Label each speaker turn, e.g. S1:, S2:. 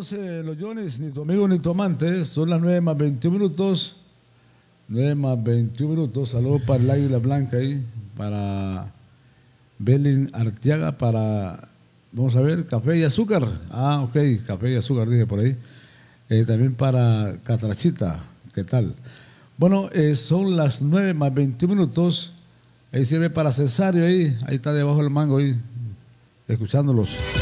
S1: Saludos, los Jones, ni tu amigo ni tu amante. Son las 9 más 21 minutos. 9 más 21 minutos. Saludos para el Águila Blanca ahí. Para Belín Arteaga. Para, vamos a ver, Café y Azúcar. Ah, ok, Café y Azúcar, dije por ahí. También para Catrachita. ¿Qué tal? Bueno, son las 9 más 21 minutos. Ahí se ve para Cesario ahí. Ahí está debajo del mango ahí. Escuchándolos.